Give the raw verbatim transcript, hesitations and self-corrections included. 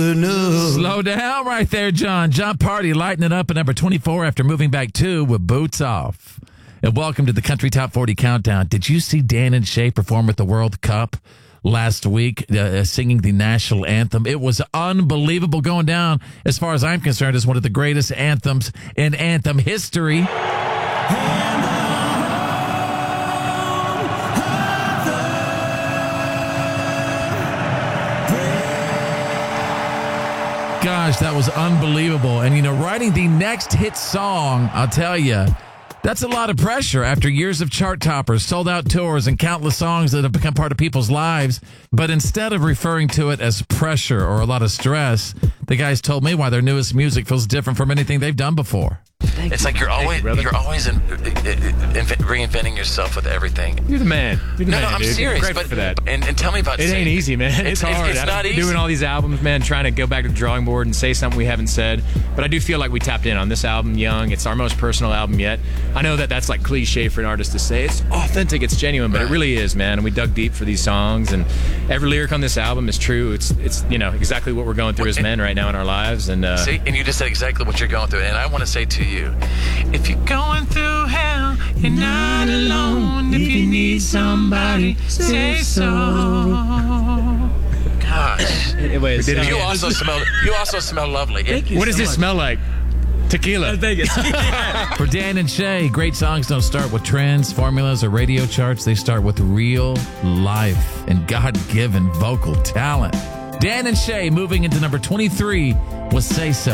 Slow down right there, John. John Party lighting it up at number twenty-four after moving back two with Boots Off. And welcome to the Country Top forty Countdown. Did you see Dan and Shay perform at the World Cup last week, uh, singing the national anthem? It was unbelievable, going down, as far as I'm concerned, as one of the greatest anthems in anthem history. Gosh, that was unbelievable. And, you know, writing the next hit song, I'll tell you, that's a lot of pressure after years of chart toppers, sold-out tours, and countless songs that have become part of people's lives. But instead of referring to it as pressure or a lot of stress, the guys told me why their newest music feels different from anything they've done before. Thank it's you. like you're Thank always you, you're always in, in, in, reinventing yourself with everything. You're the man. You're the no, man, no, I'm dude. serious. Grateful But for that. And, and tell me about it. Say, Ain't easy, man. It's, it's hard. It's, it's not easy. Doing all these albums, man, trying to go back to the drawing board and say something we haven't said. But I do feel like we tapped in on this album, Young. It's our most personal album yet. I know that that's like cliche for an artist to say. It's authentic. It's genuine, but right. It really is, man. And we dug deep for these songs, and every lyric on this album is true. It's it's you know exactly what we're going through well, as men right now in our lives. And uh, see, and you just said exactly what you're going through. And I want to say to you, if you're going through hell, you're not alone. If you need somebody, say so. Gosh. Anyways, uh, you also smell. You also smell lovely. Thank you what so does much. This smell like? Tequila. Vegas. For Dan and Shay, great songs don't start with trends, formulas, or radio charts. They start with real life and God-given vocal talent. Dan and Shay moving into number twenty-three with Say So.